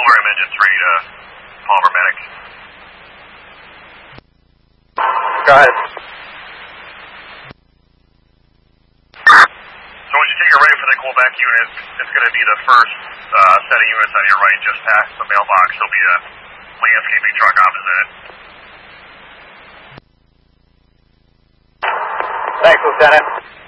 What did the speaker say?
William Engine 3 to Palmer Medic. Go ahead. So once you take your right for the callback unit, it's going to be the first set of units on your right, just past the mailbox. There'll be a landscaping truck opposite it. Thanks, Lieutenant.